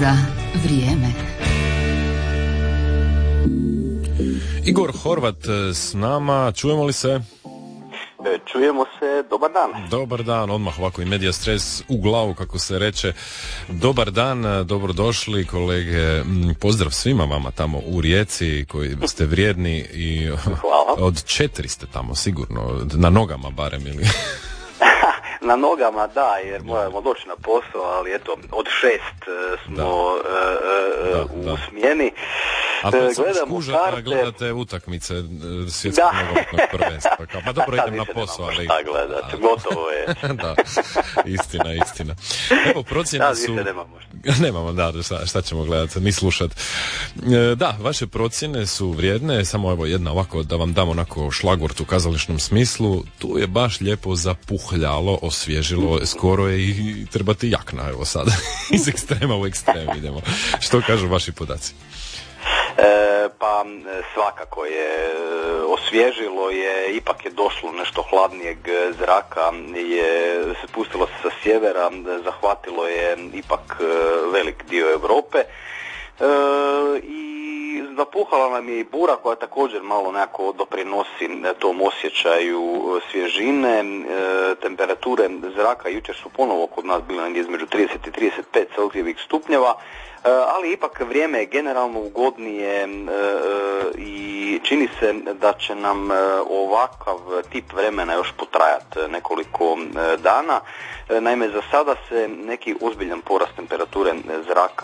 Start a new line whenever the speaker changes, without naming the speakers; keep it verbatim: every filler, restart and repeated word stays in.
za vrijeme.
Igor Horvat s nama, čujemo li se?
Čujemo se, dobar dan.
Dobar dan, odmah ovako i medija stres u glavu, kako se reče. Dobar dan, dobrodošli kolege, pozdrav svima vama tamo u Rijeci koji ste vrijedni i
hvala. Od
četiri ste tamo sigurno, na nogama barem ili...
Na nogama da, jer moramo doći na posao, ali eto, od šest smo da. E, e, da, u da. smjeni.
A to sam skuža, karte... gledate utakmice svjetskog nogometnog prvenstva. Pa dobro, idem na posao, ali...
Da, gledate, gotovo je.
Da, istina, istina. Evo, procjene
da,
su...
Da, nemamo.
Nemamo, da, šta, šta ćemo gledati, ni slušat. Da, vaše procjene su vrijedne, samo evo jedna ovako, da vam dam onako šlagvort u kazališnom smislu. Tu je baš lijepo zapuhljalo, osvježilo, skoro je i trebati jakna, evo sad. Iz ekstrema u ekstrem idemo. Što kažu vaši podaci?
E, pa svakako je osvježilo je, ipak je došlo nešto hladnijeg zraka, je spustilo se sa sjevera, zahvatilo je ipak velik dio Europe e, i zapuhala nam je i bura koja također malo nekako doprinosi tom osjećaju svježine. E, temperature zraka jučer su ponovo kod nas bile negdje između trideset i trideset pet Celzijevih stupnjeva, ali ipak vrijeme je generalno ugodnije i čini se da će nam ovakav tip vremena još potrajati nekoliko dana. Naime, za sada se neki ozbiljan porast temperature zraka